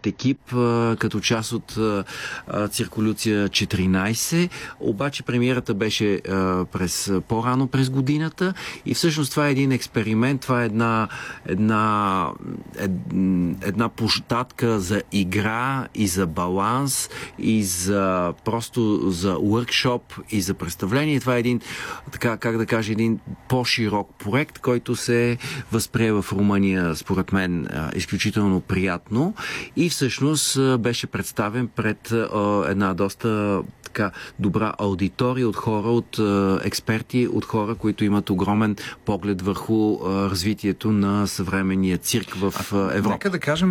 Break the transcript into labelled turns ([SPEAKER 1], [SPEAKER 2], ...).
[SPEAKER 1] от екип, като част от Циркулюция 14. Обаче премиерата беше по-рано през годината и всъщност това е един експеримент, това е една площадка за игра и за баланс и за просто за workshop и за представление. Това е един, така, как да кажа, един по-широк проект, който се възприе в Румъния, според мен, изключително приятно и всъщност беше представен пред една доста така добра аудитория от хора, от експерти, от хора, които имат огромен поглед върху развитието на съвременния цирк в Европа.
[SPEAKER 2] Нека да кажем